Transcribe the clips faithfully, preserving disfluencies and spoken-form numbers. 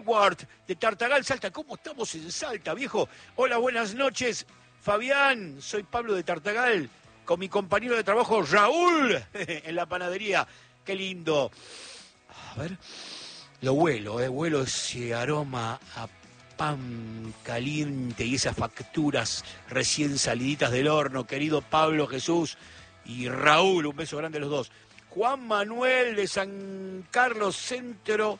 Ward de Tartagal, Salta. ¿Cómo estamos en Salta, viejo? Hola, buenas noches, Fabián. Soy Pablo de Tartagal, con mi compañero de trabajo Raúl en la panadería. Qué lindo. A ver, lo huelo, eh, huelo ese aroma a pan caliente y esas facturas recién saliditas del horno. Querido Pablo, Jesús y Raúl, un beso grande a los dos. Juan Manuel de San Carlos, centro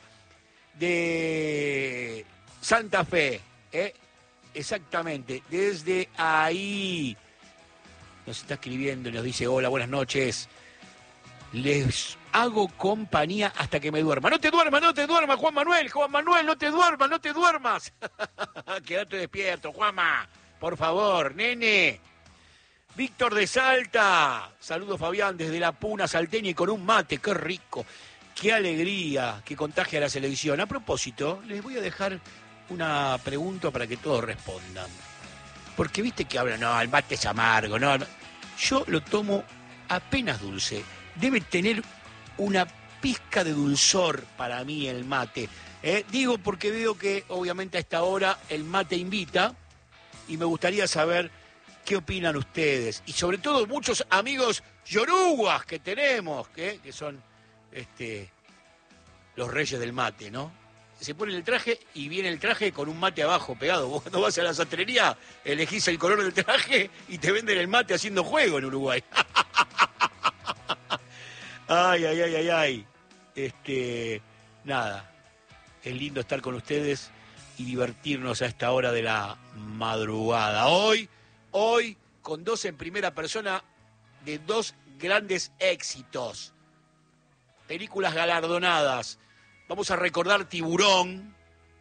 de Santa Fe, ¿eh? Exactamente, desde ahí nos está escribiendo y nos dice: hola, buenas noches, les hago compañía hasta que me duerma. No te duermas, no te duermas, Juan Manuel, Juan Manuel, no te duermas, no te duermas. Quédate despierto, Juanma, por favor, nene. Víctor de Salta, saludos Fabián, desde la Puna salteña y con un mate, qué rico. Qué alegría que contagia a la selección. A propósito, les voy a dejar una pregunta para que todos respondan. Porque viste que hablan, no, el mate es amargo, no, no. Yo lo tomo apenas dulce. Debe tener una pizca de dulzor para mí el mate. ¿eh? Digo porque veo que obviamente a esta hora el mate invita y me gustaría saber qué opinan ustedes. Y sobre todo muchos amigos yoruguas que tenemos, ¿eh? que son... Este, los reyes del mate, ¿no? Se pone el traje y viene el traje con un mate abajo pegado. Vos cuando vas a la sastrería elegís el color del traje y te venden el mate haciendo juego en Uruguay. Ay, ay, ay, ay, ay. Este, nada, es lindo estar con ustedes y divertirnos a esta hora de la madrugada. Hoy, hoy, con dos en primera persona de dos grandes éxitos. Películas galardonadas. Vamos a recordar Tiburón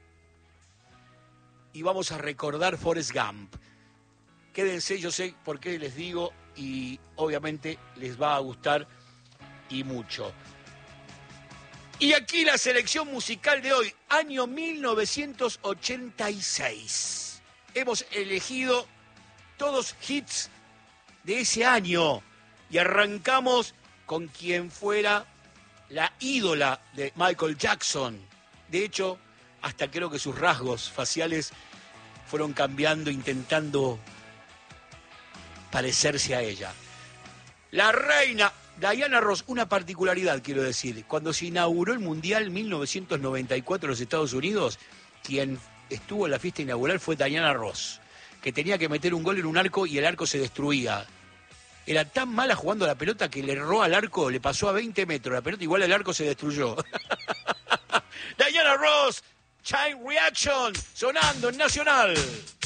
y vamos a recordar Forrest Gump. Quédense, yo sé por qué les digo y obviamente les va a gustar y mucho. Y aquí la selección musical de hoy, año mil novecientos ochenta y seis. Hemos elegido todos hits de ese año y arrancamos con quien fuera la ídola de Michael Jackson. De hecho, hasta creo que sus rasgos faciales fueron cambiando, intentando parecerse a ella. La reina Diana Ross, una particularidad quiero decir, cuando se inauguró el Mundial mil novecientos noventa y cuatro en los Estados Unidos, quien estuvo en la fiesta inaugural fue Diana Ross, que tenía que meter un gol en un arco y el arco se destruía. Era tan mala jugando la pelota que le erró al arco, le pasó a veinte metros la pelota, igual el arco se destruyó. Diana Ross, Chain Reaction, sonando en Nacional.